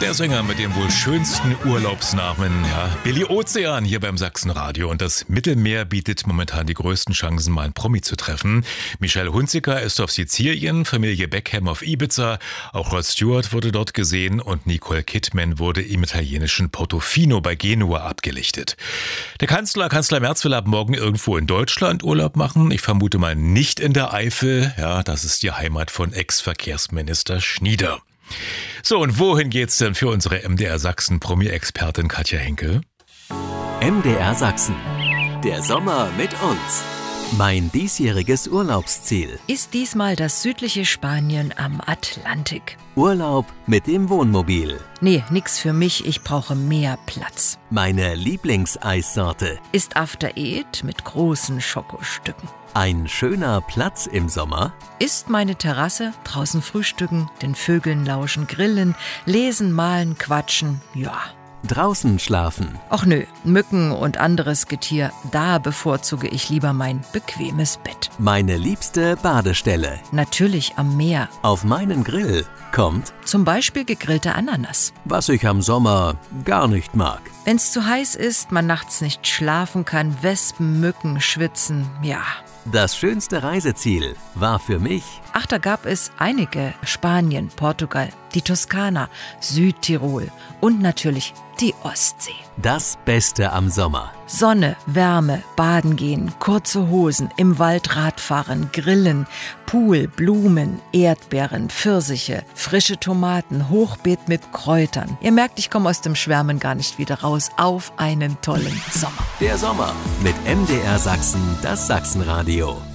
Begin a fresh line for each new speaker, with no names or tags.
Der Sänger mit dem wohl schönsten Urlaubsnamen, ja, Billy Ozean hier beim Sachsenradio. Und das Mittelmeer bietet momentan die größten Chancen, mal einen Promi zu treffen. Michelle Hunziker ist auf Sizilien, Familie Beckham auf Ibiza, auch Rod Stewart wurde dort gesehen und Nicole Kidman wurde im italienischen Portofino bei Genua abgelichtet. Der Kanzler Merz will ab morgen irgendwo in Deutschland Urlaub machen. Ich vermute mal nicht in der Eifel. Ja, das ist die Heimat von Ex-Verkehrsminister Schnieder. So, und wohin geht's denn für unsere MDR Sachsen Promi-Expertin Katja Henke?
MDR Sachsen. Der Sommer mit uns. Mein diesjähriges Urlaubsziel.
Ist diesmal das südliche Spanien am Atlantik.
Urlaub mit dem Wohnmobil.
Nee, nix für mich, ich brauche mehr Platz.
Meine Lieblingseissorte.
Ist After Eight mit großen Schokostücken.
Ein schöner Platz im Sommer.
Ist meine Terrasse, draußen frühstücken, den Vögeln lauschen, grillen, lesen, malen, quatschen, ja.
Draußen schlafen.
Ach nö, Mücken und anderes Getier, da bevorzuge ich lieber mein bequemes Bett.
Meine liebste Badestelle.
Natürlich am Meer.
Auf meinen Grill kommt
Zum Beispiel gegrillte Ananas.
was ich am Sommer gar nicht mag.
Wenn's zu heiß ist, man nachts nicht schlafen kann, Wespen, Mücken, Schwitzen, ja.
Das schönste Reiseziel war für mich
Ach, da gab es einige. Spanien, Portugal, die Toskana, Südtirol und natürlich die Ostsee.
das Beste am Sommer.
Sonne, Wärme, baden gehen, kurze Hosen, im Wald Radfahren, grillen, Pool, Blumen, Erdbeeren, Pfirsiche, frische Tomaten, Hochbeet mit Kräutern. Ihr merkt, ich komme aus dem Schwärmen gar nicht wieder raus. Auf einen tollen Sommer.
Der Sommer mit MDR Sachsen, das Sachsenradio.